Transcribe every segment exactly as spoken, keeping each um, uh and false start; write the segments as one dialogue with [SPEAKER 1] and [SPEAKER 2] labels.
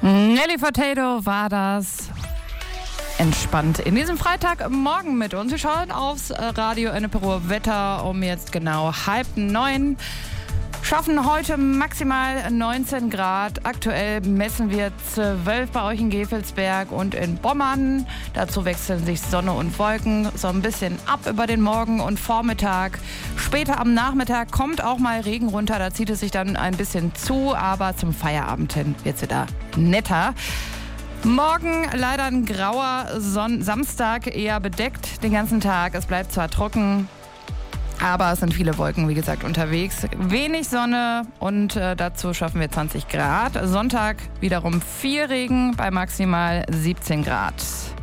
[SPEAKER 1] Nelly Furtado war das. Entspannt in diesem Freitagmorgen mit uns. Wir schauen aufs Radio Enneperuhr Wetter um jetzt genau halb neun. Schaffen heute maximal neunzehn Grad. Aktuell messen wir zwölf bei euch in Gevelsberg und in Bommern. Dazu wechseln sich Sonne und Wolken so ein bisschen ab über den Morgen und Vormittag. Später am Nachmittag kommt auch mal Regen runter. Da zieht es sich dann ein bisschen zu, aber zum Feierabend hin wird es wieder netter. Morgen leider ein grauer Son- Samstag, eher bedeckt den ganzen Tag. Es bleibt zwar trocken, aber es sind viele Wolken, wie gesagt, unterwegs. Wenig Sonne und äh, dazu schaffen wir zwanzig Grad. Sonntag wiederum viel Regen bei maximal siebzehn Grad.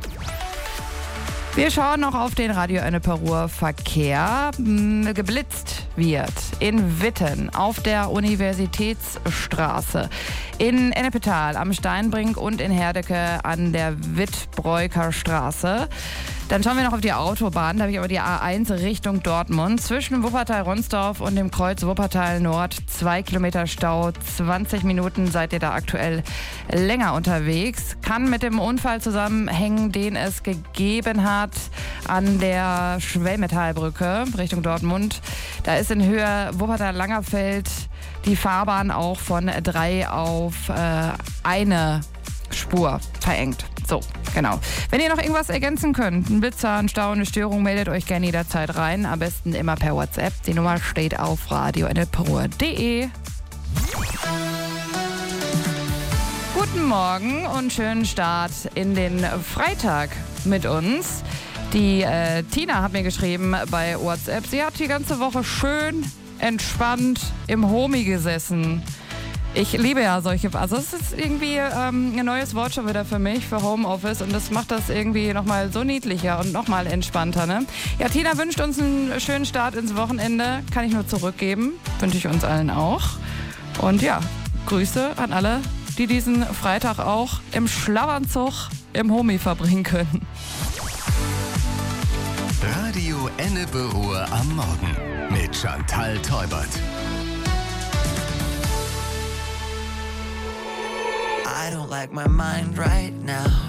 [SPEAKER 1] Wir schauen noch auf den Radio Enneperuhr Verkehr. M- geblitzt wird in Witten auf der Universitätsstraße, in Ennepetal am Steinbrink und in Herdecke an der Wittbräuker Straße. Dann schauen wir noch auf die Autobahn. Da habe ich aber die A eins Richtung Dortmund. Zwischen Wuppertal-Ronsdorf und dem Kreuz Wuppertal Nord. Zwei Kilometer Stau, zwanzig Minuten seid ihr da aktuell länger unterwegs. Kann mit dem Unfall zusammenhängen, den es gegeben hat an der Schwellmetallbrücke Richtung Dortmund. Da ist in Höhe Wuppertal-Langerfeld die Fahrbahn auch von drei auf äh, eine Spur verengt. So, genau. Wenn ihr noch irgendwas ergänzen könnt, ein Blitzer, ein Stau, eine Störung, meldet euch gerne jederzeit rein. Am besten immer per WhatsApp. Die Nummer steht auf radio enneperuhr punkt de. Guten Morgen und schönen Start in den Freitag mit uns. Die äh, Tina hat mir geschrieben bei WhatsApp, sie hat die ganze Woche schön entspannt im Homie gesessen. Ich liebe ja solche, also es ist irgendwie ähm, ein neues Wort schon wieder für mich, für Homeoffice, und das macht das irgendwie nochmal so niedlicher und nochmal entspannter, ne? Ja, Tina wünscht uns einen schönen Start ins Wochenende, kann ich nur zurückgeben, wünsche ich uns allen auch. Und ja, Grüße an alle, die diesen Freitag auch im Schlafanzug im Homie verbringen können.
[SPEAKER 2] Radio Enneperuhr am Morgen mit Chantal Teubert.
[SPEAKER 3] I don't like my mind right now.